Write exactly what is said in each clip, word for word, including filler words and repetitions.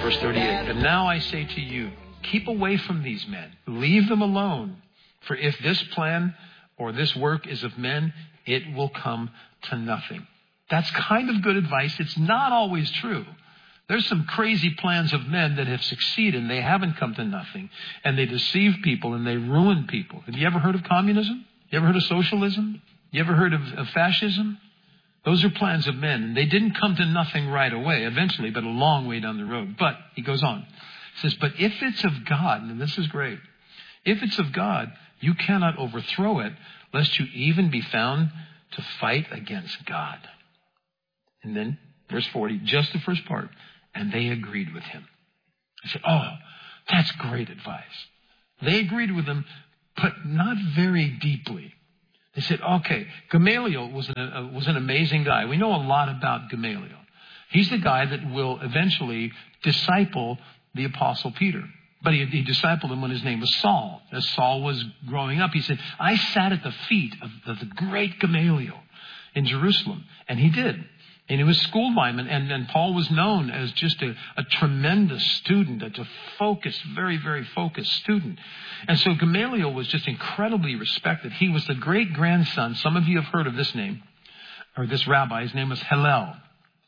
Verse thirty-eight, but now I say to you, keep away from these men. Leave them alone. For if this plan or this work is of men, it will come to nothing. That's kind of good advice. It's not always true. There's some crazy plans of men that have succeeded and they haven't come to nothing. And they deceive people and they ruin people. Have you ever heard of communism? You ever heard of socialism? You ever heard of, of fascism? Those are plans of men. And they didn't come to nothing right away, eventually, but a long way down the road. But, he goes on. He says, but if it's of God, and this is great, if it's of God, you cannot overthrow it, lest you even be found to fight against God. And then, verse forty, just the first part, and they agreed with him. I said, oh, that's great advice. They agreed with him, but not very deeply. They said, okay, Gamaliel was an, uh, was an amazing guy. We know a lot about Gamaliel. He's the guy that will eventually disciple the Apostle Peter. But he, he discipled him when his name was Saul. As Saul was growing up, he said, I sat at the feet of, of the great Gamaliel in Jerusalem. And he did. And he was schooled by him. And, and, and Paul was known as just a, a tremendous student, a, a focused, very, very focused student. And so Gamaliel was just incredibly respected. He was the great-grandson. Some of you have heard of this name, or this rabbi. His name was Hillel.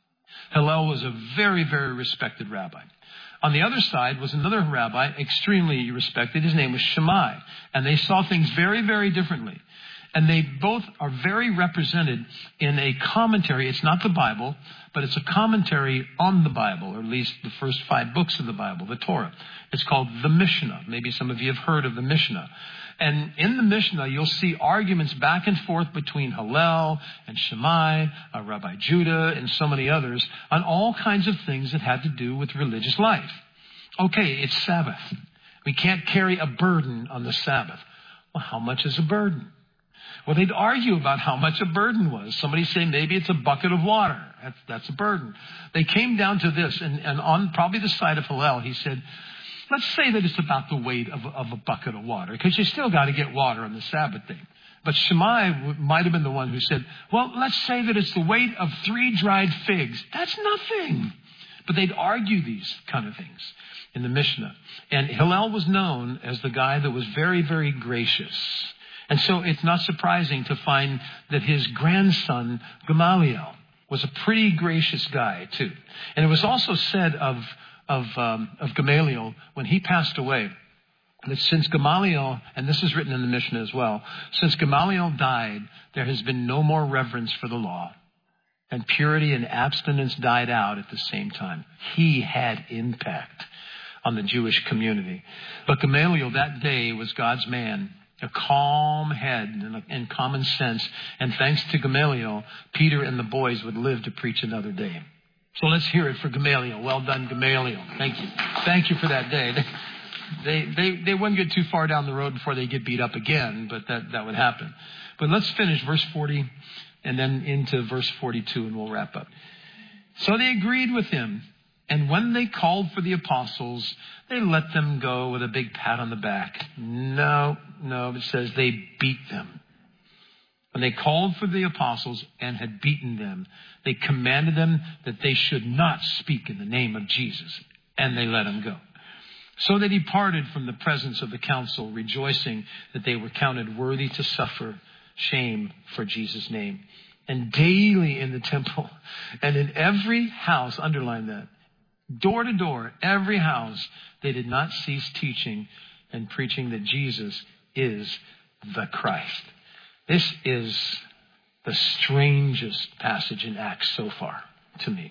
Hillel was a very, very respected rabbi. On the other side was another rabbi, extremely respected. His name was Shammai. And they saw things very, very differently. And they both are very represented in a commentary. It's not the Bible, but it's a commentary on the Bible, or at least the first five books of the Bible, the Torah. It's called the Mishnah. Maybe some of you have heard of the Mishnah. And in the Mishnah, you'll see arguments back and forth between Hillel and Shammai, uh, Rabbi Judah, and so many others on all kinds of things that had to do with religious life. Okay, it's Sabbath. We can't carry a burden on the Sabbath. Well, how much is a burden? Well, they'd argue about how much a burden was. Somebody say maybe it's a bucket of water. That's, that's a burden. They came down to this, and, and on probably the side of Hillel, he said, let's say that it's about the weight of, of a bucket of water, because you still got to get water on the Sabbath day. But Shammai might have been the one who said, well, let's say that it's the weight of three dried figs. That's nothing. But they'd argue these kind of things in the Mishnah. And Hillel was known as the guy that was very, very gracious. And so it's not surprising to find that his grandson, Gamaliel, was a pretty gracious guy, too. And it was also said of of, um, of Gamaliel when he passed away, that since Gamaliel, and this is written in the Mishnah as well, since Gamaliel died, there has been no more reverence for the law. And purity and abstinence died out at the same time. He had impact on the Jewish community. But Gamaliel that day was God's man. A calm head and, a, and common sense. And thanks to Gamaliel, Peter and the boys would live to preach another day. So let's hear it for Gamaliel. Well done, Gamaliel. Thank you. Thank you for that day. They, they, they wouldn't get too far down the road before they get beat up again, but that, that would happen. But let's finish verse forty and then into verse forty-two, and we'll wrap up. So they agreed with him. And when they called for the apostles, they let them go with a big pat on the back. No, no, it says they beat them. When they called for the apostles and had beaten them, they commanded them that they should not speak in the name of Jesus. And they let them go. So they departed from the presence of the council, rejoicing that they were counted worthy to suffer shame for Jesus' name. And daily in the temple and in every house, underline that, door to door, every house, they did not cease teaching and preaching that Jesus is the Christ. This is the strangest passage in Acts so far to me.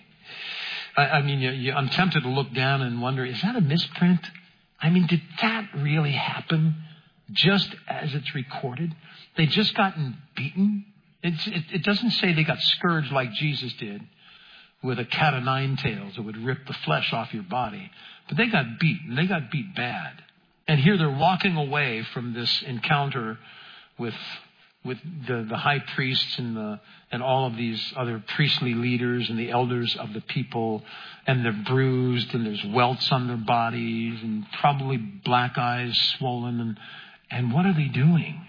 I, I mean, you, you, I'm tempted to look down and wonder, is that a misprint? I mean, did that really happen just as it's recorded? They just gotten beaten? It's, it, it doesn't say they got scourged like Jesus did, with a cat of nine tails that would rip the flesh off your body. But they got beat, and they got beat bad. And here they're walking away from this encounter with with the, the high priests and the and all of these other priestly leaders and the elders of the people, and they're bruised, and there's welts on their bodies, and probably black eyes swollen. And, and what are they doing?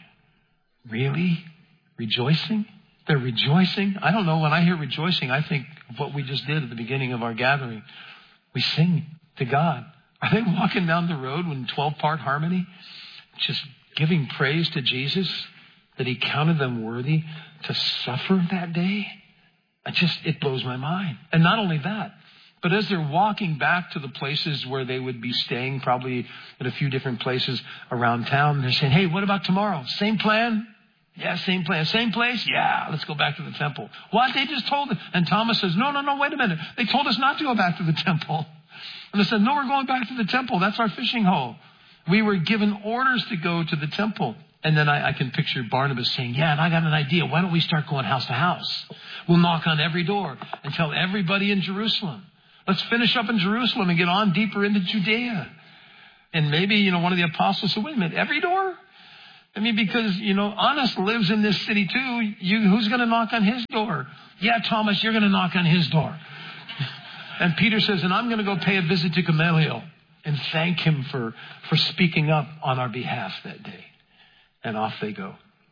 Really? Rejoicing? They're rejoicing. I don't know. When I hear rejoicing, I think of what we just did at the beginning of our gathering. We sing to God? Are they walking down the road in twelve-part harmony, just giving praise to Jesus that he counted them worthy to suffer that day? I just, it blows my mind. And not only that, but as they're walking back to the places where they would be staying, probably at a few different places around town, they're saying, hey, what about tomorrow? Same plan? Yeah, same plan. Same place? Yeah, let's go back to the temple. What? They just told us. And Thomas says, no, no, no, wait a minute. They told us not to go back to the temple. And they said, no, we're going back to the temple. That's our fishing hole. We were given orders to go to the temple. And then I, I can picture Barnabas saying, yeah, and I got an idea. Why don't we start going house to house? We'll knock on every door and tell everybody in Jerusalem. Let's finish up in Jerusalem and get on deeper into Judea. And maybe, you know, one of the apostles said, wait a minute, every door? I mean, because, you know, Honest lives in this city too. You, who's going to knock on his door? Yeah, Thomas, you're going to knock on his door. And Peter says, and I'm going to go pay a visit to Gamaliel and thank him for, for speaking up on our behalf that day. And off they go.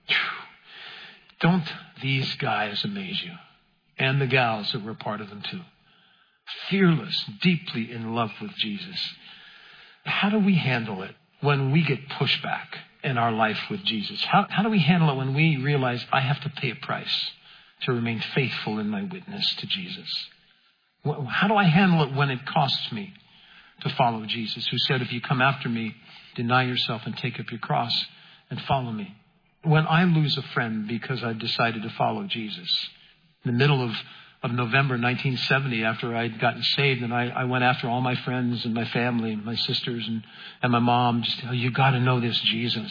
Don't these guys amaze you? And the gals that were part of them too. Fearless, deeply in love with Jesus. How do we handle it when we get pushback in our life with Jesus? How, how do we handle it when we realize I have to pay a price to remain faithful in my witness to Jesus? How do I handle it when it costs me to follow Jesus, who said, if you come after me, deny yourself and take up your cross and follow me? When I lose a friend because I've decided to follow Jesus, in the middle of, of November nineteen seventy, after I'd gotten saved, and I, I went after all my friends and my family, and my sisters and, and my mom, just, oh, you got to know this Jesus.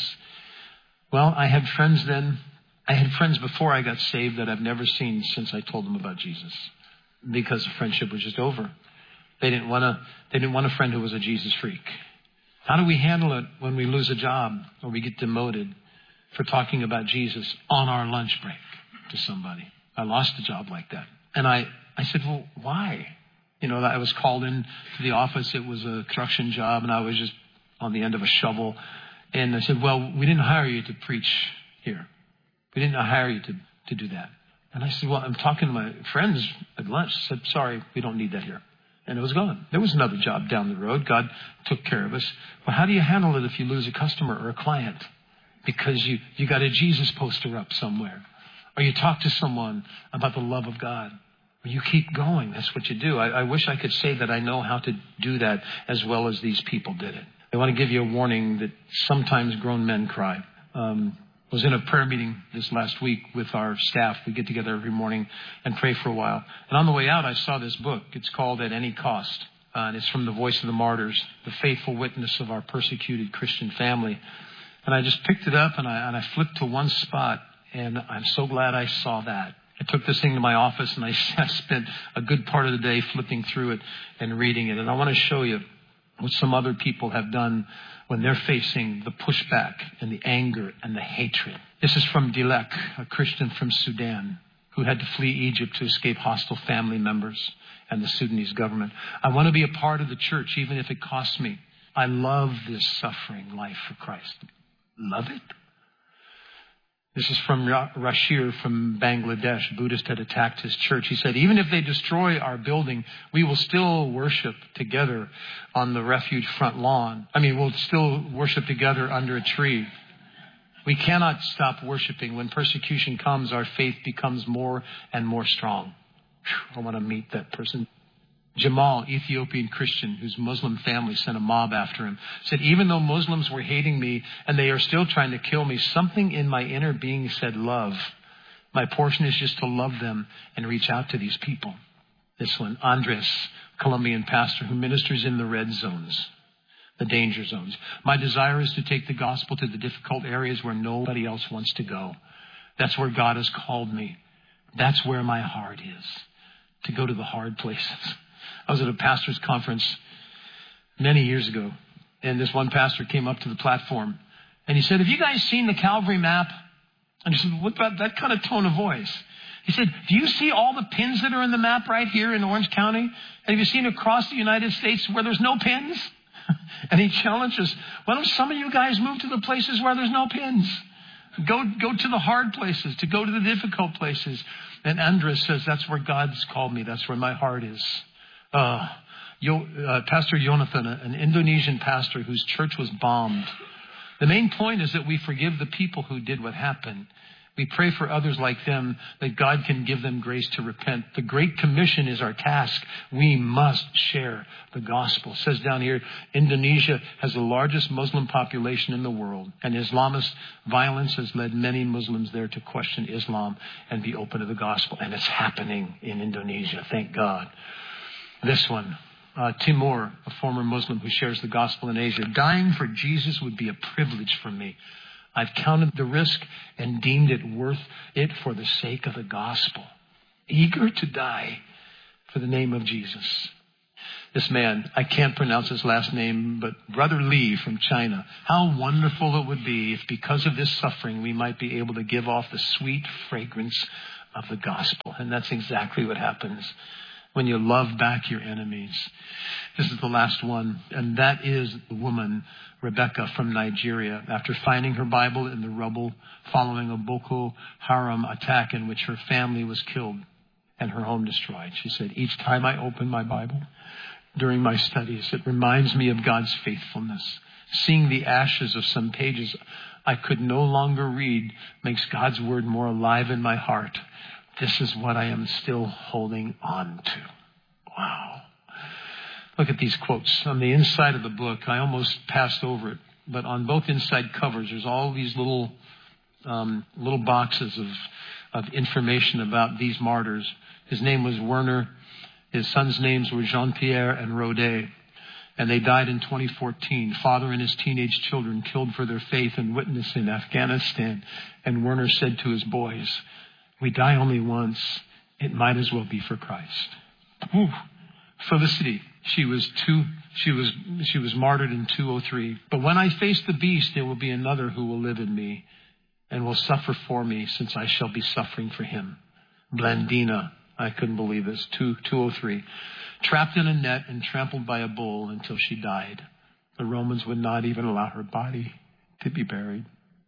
Well, I had friends then. I had friends before I got saved that I've never seen since I told them about Jesus, because the friendship was just over. They didn't want to, they didn't want a friend who was a Jesus freak. How do we handle it when we lose a job or we get demoted for talking about Jesus on our lunch break to somebody? I lost a job like that. And I, I said, well, why? You know, I was called in to the office. It was a construction job, and I was just on the end of a shovel. And I said, well, we didn't hire you to preach here. We didn't hire you to, to do that. And I said, well, I'm talking to my friends at lunch. I said, sorry, we don't need that here. And it was gone. There was another job down the road. God took care of us. Well, how do you handle it if you lose a customer or a client? Because you, you got a Jesus poster up somewhere. Or you talk to someone about the love of God. Or you keep going. That's what you do. I, I wish I could say that I know how to do that as well as these people did it. I want to give you a warning that sometimes grown men cry. Um, I was in a prayer meeting this last week with our staff. We get together every morning and pray for a while. And on the way out, I saw this book. It's called At Any Cost. Uh, and it's from the Voice of the Martyrs, the faithful witness of our persecuted Christian family. And I just picked it up and I, and I flipped to one spot. And I'm so glad I saw that. I took this thing to my office and I, I spent a good part of the day flipping through it and reading it. And I want to show you what some other people have done when they're facing the pushback and the anger and the hatred. This is from Dilek, a Christian from Sudan, who had to flee Egypt to escape hostile family members and the Sudanese government. I want to be a part of the church, even if it costs me. I love this suffering life for Christ. Love it. This is from Rashir from Bangladesh. A Buddhist had attacked his church. He said, even if they destroy our building, we will still worship together on the refuge front lawn. I mean, we'll still worship together under a tree. We cannot stop worshiping. When persecution comes, our faith becomes more and more strong. Whew, I want to meet that person. Jamal, Ethiopian Christian, whose Muslim family sent a mob after him, said, even though Muslims were hating me and they are still trying to kill me, something in my inner being said love. My portion is just to love them and reach out to these people. This one, Andres, Colombian pastor who ministers in the red zones, the danger zones. My desire is to take the gospel to the difficult areas where nobody else wants to go. That's where God has called me. That's where my heart is, to go to the hard places. I was at a pastor's conference many years ago, and this one pastor came up to the platform, and he said, have you guys seen the Calvary map? And I said, what about that kind of tone of voice? He said, do you see all the pins that are in the map right here in Orange County? And have you seen across the United States where there's no pins? And he challenged us, why don't some of you guys move to the places where there's no pins? Go, go to the hard places, to go to the difficult places. And Andres says, that's where God's called me. That's where my heart is. Uh, Yo, uh, Pastor Jonathan, an Indonesian pastor whose church was bombed. The main point is that we forgive the people who did what happened. We pray for others like them, that God can give them grace to repent. The Great Commission is our task. We must share the gospel. It says down here, Indonesia has the largest Muslim population in the world, and Islamist violence has led many Muslims there to question Islam and be open to the gospel. And it's happening in Indonesia, thank God. This one, uh, Timur, a former Muslim who shares the gospel in Asia. Dying for Jesus would be a privilege for me. I've counted the risk and deemed it worth it for the sake of the gospel. Eager to die for the name of Jesus. This man, I can't pronounce his last name, but Brother Lee from China. How wonderful it would be if because of this suffering we might be able to give off the sweet fragrance of the gospel. And that's exactly what happens when you love back your enemies. This is the last one, and that is the woman, Rebecca from Nigeria. After finding her Bible in the rubble following a Boko Haram attack in which her family was killed and her home destroyed, she said, each time I open my Bible during my studies, it reminds me of God's faithfulness. Seeing the ashes of some pages I could no longer read makes God's word more alive in my heart. This is what I am still holding on to. Wow. Look at these quotes. On the inside of the book, I almost passed over it, but on both inside covers, there's all these little um, little boxes of, of information about these martyrs. His name was Werner. His sons' names were Jean-Pierre and Rodet. And they died in twenty fourteen. Father and his teenage children killed for their faith and witness in Afghanistan. And Werner said to his boys, we die only once. It might as well be for Christ. Ooh. Felicity. She was two, she was, she was martyred in two oh three. But when I face the beast, there will be another who will live in me and will suffer for me, since I shall be suffering for him. Blandina. I couldn't believe this. two oh three. Trapped in a net and trampled by a bull until she died. The Romans would not even allow her body to be buried.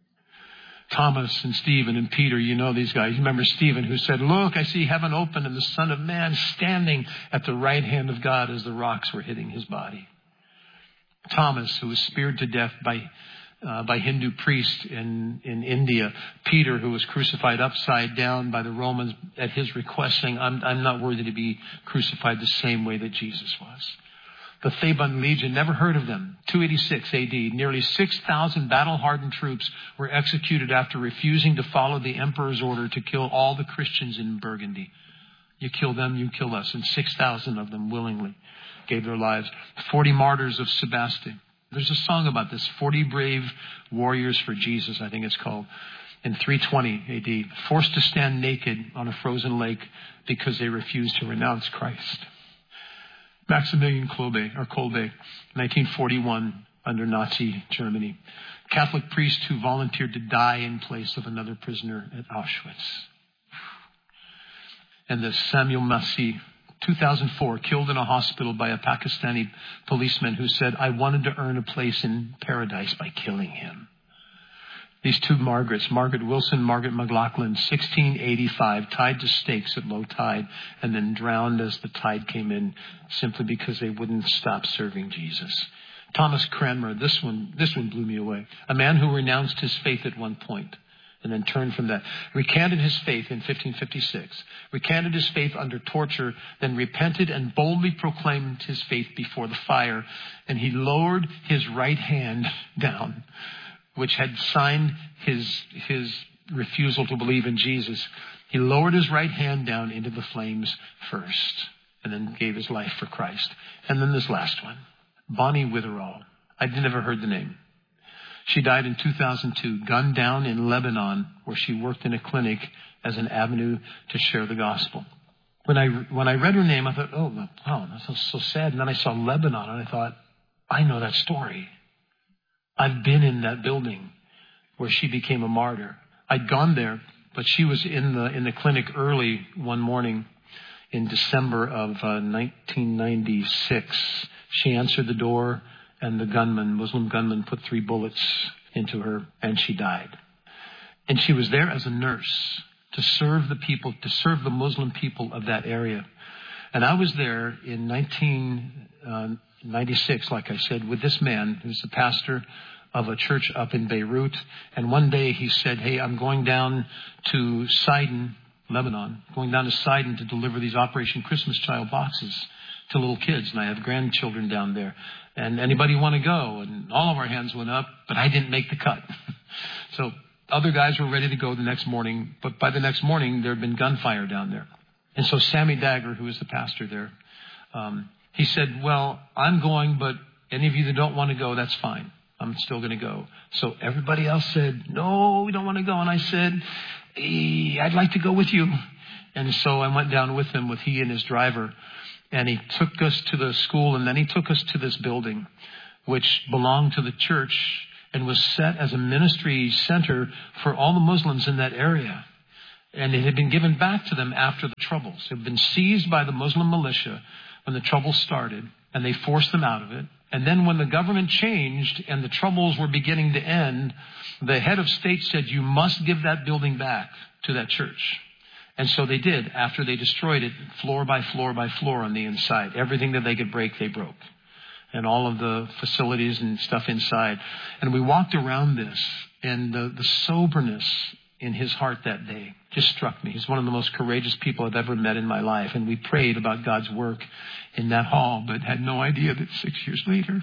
Thomas and Stephen and Peter, you know these guys. You remember Stephen who said, look, I see heaven open and the Son of Man standing at the right hand of God as the rocks were hitting his body. Thomas, who was speared to death by uh, by Hindu priests in, in India. Peter, who was crucified upside down by the Romans at his request, saying, I'm, I'm not worthy to be crucified the same way that Jesus was. The Theban Legion, never heard of them. two eighty-six A D, nearly six thousand battle-hardened troops were executed after refusing to follow the emperor's order to kill all the Christians in Burgundy. You kill them, you kill us. And six thousand of them willingly gave their lives. forty martyrs of Sebaste. There's a song about this, forty brave warriors for Jesus, I think it's called. In three twenty A D, forced to stand naked on a frozen lake because they refused to renounce Christ. Maximilian Kolbe, or Kolbe, nineteen forty-one, under Nazi Germany. Catholic priest who volunteered to die in place of another prisoner at Auschwitz. And the Samuel Masih, two thousand four, killed in a hospital by a Pakistani policeman who said, I wanted to earn a place in paradise by killing him. These two Margarets, Margaret Wilson, Margaret McLaughlin, sixteen eighty-five, tied to stakes at low tide and then drowned as the tide came in simply because they wouldn't stop serving Jesus. Thomas Cranmer, this one, this one blew me away. A man who renounced his faith at one point and then turned from that. Recanted his faith in fifteen fifty-six. Recanted his faith under torture, then repented and boldly proclaimed his faith before the fire. And he lowered his right hand down, which had signed his his refusal to believe in Jesus. He lowered his right hand down into the flames first and then gave his life for Christ. And then this last one, Bonnie Witherall. I'd never heard the name. She died in two thousand two, gunned down in Lebanon, where she worked in a clinic as an avenue to share the gospel. When I when I read her name, I thought, oh, wow, that's so sad. And then I saw Lebanon, and I thought, I know that story. I've been in that building where she became a martyr. I'd gone there, but she was in the in the clinic early one morning in December of uh, nineteen ninety-six. She answered the door, and the gunman, Muslim gunman, put three bullets into her, and she died. And she was there as a nurse to serve the people, to serve the Muslim people of that area. And I was there in nineteen ninety-six, like I said, with this man who's the pastor of a church up in Beirut. And one day he said, hey, I'm going down to Sidon, Lebanon, going down to Sidon to deliver these Operation Christmas Child boxes to little kids. And I have grandchildren down there. And anybody want to go? And all of our hands went up, but I didn't make the cut. So other guys were ready to go the next morning. But by the next morning, there had been gunfire down there. And so Sammy Dagger, who is the pastor there, um, he said, well, I'm going, but any of you that don't want to go, that's fine. I'm still going to go. So everybody else said, no, we don't want to go. And I said, hey, I'd like to go with you. And so I went down with him, with he and his driver. And he took us to the school, and then he took us to this building, which belonged to the church and was set as a ministry center for all the Muslims in that area. And it had been given back to them after the troubles. It had been seized by the Muslim militia when the troubles started, and they forced them out of it. And then when the government changed and the troubles were beginning to end, the head of state said, you must give that building back to that church. And so they did. After they destroyed it, floor by floor by floor on the inside. Everything that they could break, they broke. And all of the facilities and stuff inside. And we walked around this, and the, the soberness in his heart that day just struck me. He's one of the most courageous people I've ever met in my life. And we prayed about God's work in that hall, but had no idea that six years later,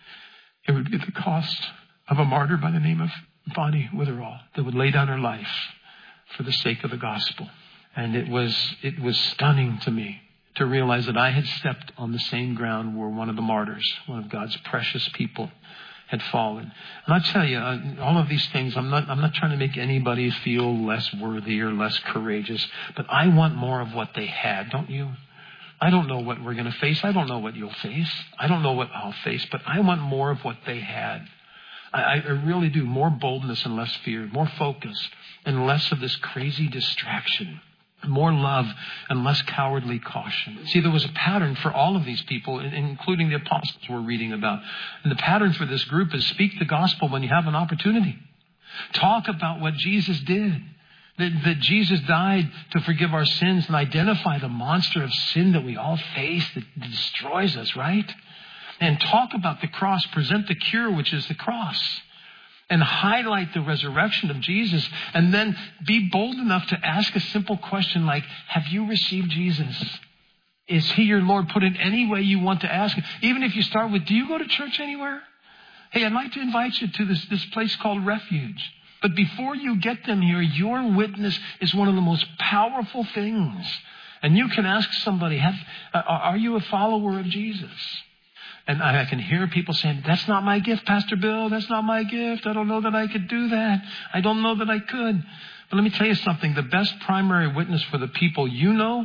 it would be the cost of a martyr by the name of Bonnie Witherall that would lay down her life for the sake of the gospel. And it was it was stunning to me to realize that I had stepped on the same ground where one of the martyrs, one of God's precious people, had fallen. And I tell you, all of these things, I'm not I'm not trying to make anybody feel less worthy or less courageous, but I want more of what they had, don't you? I don't know what we're going to face. I don't know what you'll face. I don't know what I'll face, but I want more of what they had. I, I really do. More boldness and less fear, more focus and less of this crazy distraction. More love and less cowardly caution. See, there was a pattern for all of these people, including the apostles we're reading about. And the pattern for this group is speak the gospel when you have an opportunity. Talk about what Jesus did. That, that Jesus died to forgive our sins and identify the monster of sin that we all face that destroys us, right? And talk about the cross. Present the cure, which is the cross. And highlight the resurrection of Jesus. And then be bold enough to ask a simple question like, have you received Jesus? Is he your Lord? Put it any way you want to ask him. Even if you start with, do you go to church anywhere? Hey, I'd like to invite you to this, this place called Refuge. But before you get them here, your witness is one of the most powerful things. And you can ask somebody, have, uh, are you a follower of Jesus? And I can hear people saying, that's not my gift, Pastor Bill. That's not my gift. I don't know that I could do that. I don't know that I could. But let me tell you something. The best primary witness for the people you know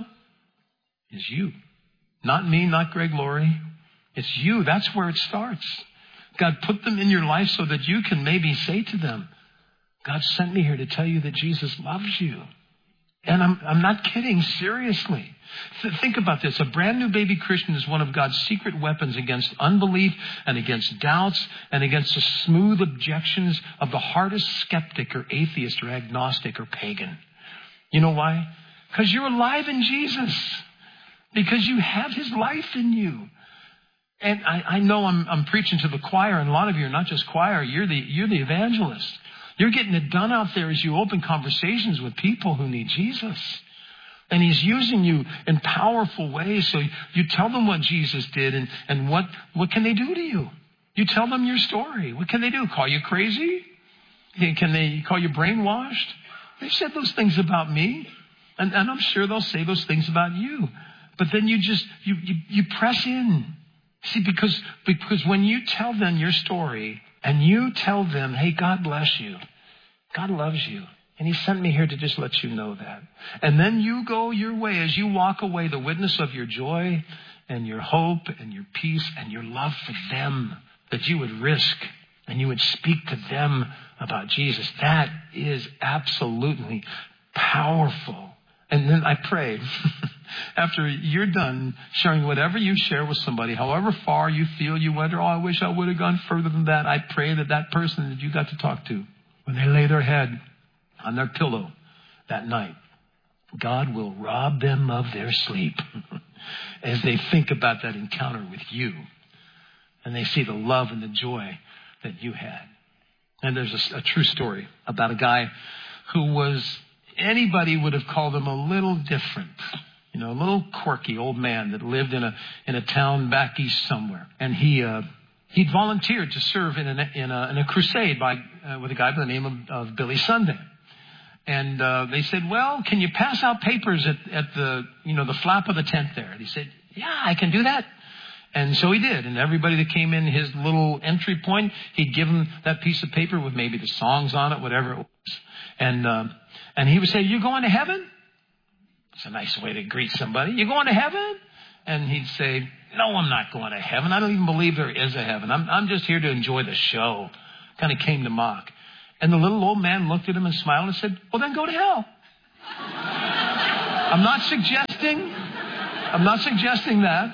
is you. Not me, not Greg Laurie. It's you. That's where it starts. God put them in your life so that you can maybe say to them, God sent me here to tell you that Jesus loves you. And I'm, I'm not kidding, seriously. Th- think about this. A brand new baby Christian is one of God's secret weapons against unbelief and against doubts and against the smooth objections of the hardest skeptic or atheist or agnostic or pagan. You know why? Because you're alive in Jesus. Because you have his life in you. And I, I know I'm, I'm preaching to the choir, and a lot of you are not just choir, you're the, you're the evangelist. You're getting it done out there as you open conversations with people who need Jesus. And he's using you in powerful ways. So you tell them what Jesus did and, and what, what can they do to you? You tell them your story. What can they do? Call you crazy? Can they call you brainwashed? They've said those things about me. And, and I'm sure they'll say those things about you. But then you just, you, you, you press in. See, because, because when you tell them your story, and you tell them, hey, God bless you. God loves you. And he sent me here to just let you know that. And then you go your way. As you walk away, the witness of your joy and your hope and your peace and your love for them that you would risk and you would speak to them about Jesus. That is absolutely powerful. And then I pray, after you're done sharing whatever you share with somebody, however far you feel you went, oh, I wish I would have gone further than that, I pray that that person that you got to talk to, when they lay their head on their pillow that night, God will rob them of their sleep. as they think about that encounter with you. And they see the love and the joy that you had. And there's a, a true story about a guy who was, anybody would have called him a little different. You know, a little quirky old man that lived in a in a town back east somewhere. And he uh, he'd volunteered to serve in a, in a, in a crusade by uh, with a guy by the name of, of Billy Sunday. And uh, they said, well, can you pass out papers at, at the, you know, the flap of the tent there? And he said, yeah, I can do that. And so he did. And everybody that came in his little entry point, he'd give them that piece of paper with maybe the songs on it, whatever it was. And, uh, and he would say, you going to heaven? It's a nice way to greet somebody. You going to heaven? And he'd say, no, I'm not going to heaven. I don't even believe there is a heaven. I'm, I'm just here to enjoy the show. Kind of came to mock. And the little old man looked at him and smiled and said, well, then go to hell. I'm not suggesting, I'm not suggesting that.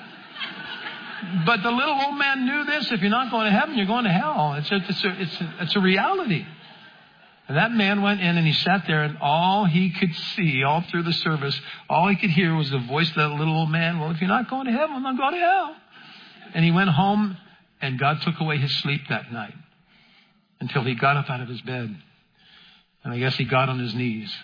But the little old man knew this. If you're not going to heaven, you're going to hell. It's a, it's a, it's a, it's a reality. And that man went in and he sat there, and all he could see all through the service, all he could hear was the voice of that little old man. Well, if you're not going to heaven, I'm not going to hell. And he went home, and God took away his sleep that night until he got up out of his bed. And I guess he got on his knees.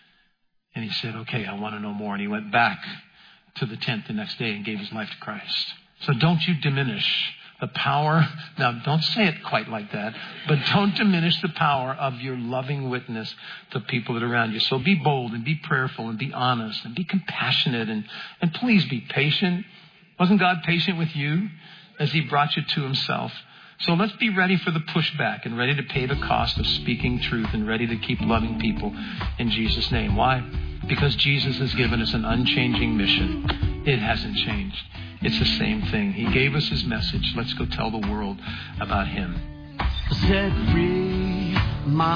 And he said, okay, I want to know more. And he went back to the tent the next day and gave his life to Christ. So don't you diminish the power. Now, don't say it quite like that, but don't diminish the power of your loving witness to people that are around you. So be bold and be prayerful and be honest and be compassionate, and, and please be patient. Wasn't God patient with you as he brought you to himself? So let's be ready for the pushback and ready to pay the cost of speaking truth and ready to keep loving people in Jesus' name. Why? Because Jesus has given us an unchanging mission. It hasn't changed. It's the same thing. He gave us his message. Let's go tell the world about him. Set free my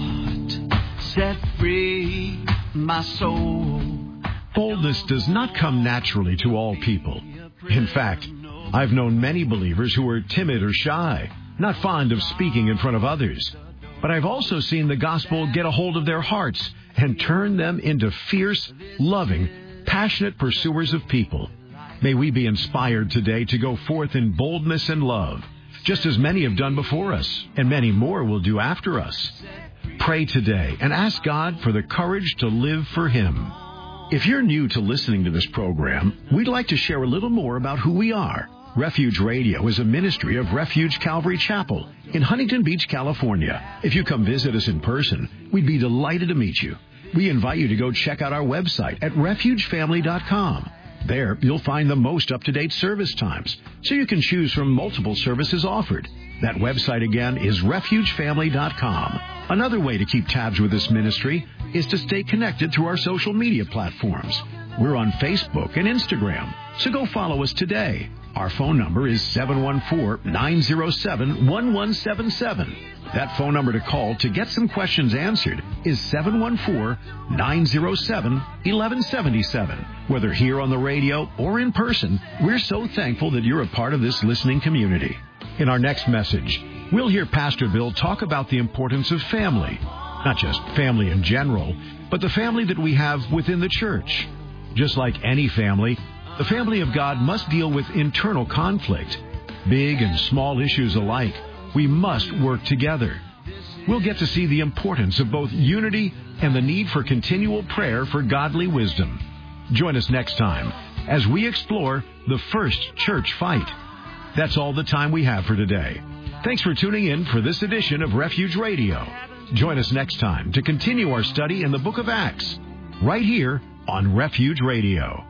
heart. Set free my soul. Boldness does not come naturally to all people. In fact, I've known many believers who are timid or shy, not fond of speaking in front of others. But I've also seen the gospel get a hold of their hearts and turn them into fierce, loving, passionate pursuers of people. May we be inspired today to go forth in boldness and love, just as many have done before us, and many more will do after us. Pray today and ask God for the courage to live for him. If you're new to listening to this program, we'd like to share a little more about who we are. Refuge Radio is a ministry of Refuge Calvary Chapel in Huntington Beach, California. If you come visit us in person, we'd be delighted to meet you. We invite you to go check out our website at refuge family dot com. There, you'll find the most up-to-date service times, so you can choose from multiple services offered. That website again is refuge family dot com. Another way to keep tabs with this ministry is to stay connected through our social media platforms. We're on Facebook and Instagram, so go follow us today. Our phone number is seven one four, nine zero seven, one one seven seven. That phone number to call to get some questions answered is seven one four, nine zero seven, one one seven seven. Whether here on the radio or in person, we're so thankful that you're a part of this listening community. In our next message, we'll hear Pastor Bill talk about the importance of family. Not just family in general, but the family that we have within the church. Just like any family, the family of God must deal with internal conflict. Big and small issues alike, we must work together. We'll get to see the importance of both unity and the need for continual prayer for godly wisdom. Join us next time as we explore the first church fight. That's all the time we have for today. Thanks for tuning in for this edition of Refuge Radio. Join us next time to continue our study in the book of Acts, right here on Refuge Radio.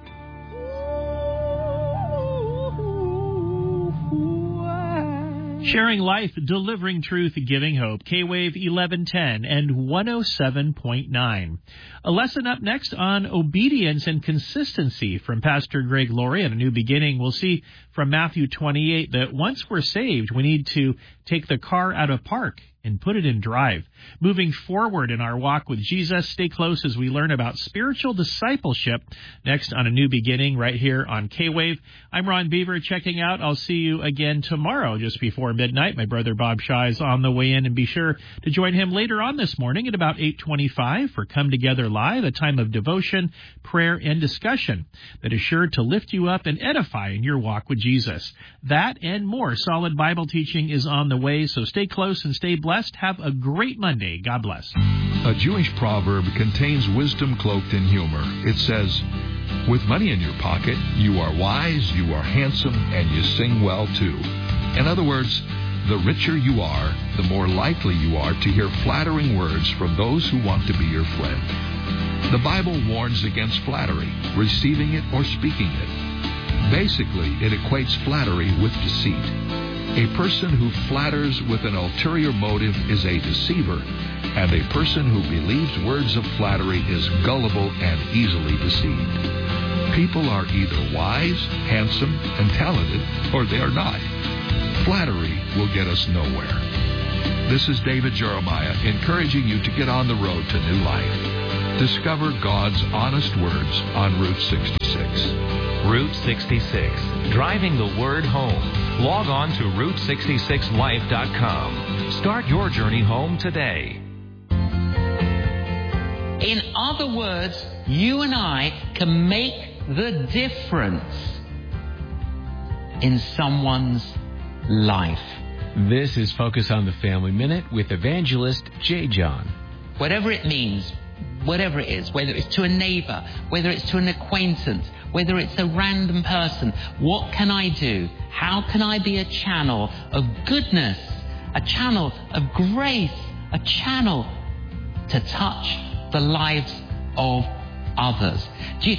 Sharing life, delivering truth, giving hope. K-Wave eleven ten and one oh seven point nine. A lesson up next on obedience and consistency from Pastor Greg Laurie. And A New Beginning, we'll see from from Matthew twenty-eight that once we're saved, we need to take the car out of park and put it in drive. Moving forward in our walk with Jesus, stay close as we learn about spiritual discipleship next on A New Beginning right here on K-Wave. I'm Ron Beaver checking out. I'll see you again tomorrow just before midnight. My brother Bob Shaw is on the way in, and be sure to join him later on this morning at about eight twenty-five for Come Together Live, a time of devotion, prayer, and discussion that is sure to lift you up and edify in your walk with Jesus. That and more solid Bible teaching is on the way, so stay close and stay blessed. Have a great Monday. God bless. A Jewish proverb contains wisdom cloaked in humor. It says, "With money in your pocket, you are wise, you are handsome, and you sing well too." In other words, the richer you are, the more likely you are to hear flattering words from those who want to be your friend. The Bible warns against flattery, receiving it or speaking it. Basically, it equates flattery with deceit. A person who flatters with an ulterior motive is a deceiver, and a person who believes words of flattery is gullible and easily deceived. People are either wise, handsome, and talented, or they are not. Flattery will get us nowhere. This is David Jeremiah encouraging you to get on the road to new life. Discover God's honest words on Route sixty-six. Route sixty-six, driving the word home. Log on to route sixty-six life dot com. Start your journey home today. In other words, you and I can make the difference in someone's life. This is Focus on the Family Minute with evangelist J. John. Whatever it means, whatever it is, whether it's to a neighbor, whether it's to an acquaintance, whether it's a random person, what can I do? How can I be a channel of goodness, a channel of grace, a channel to touch the lives of others? Do you,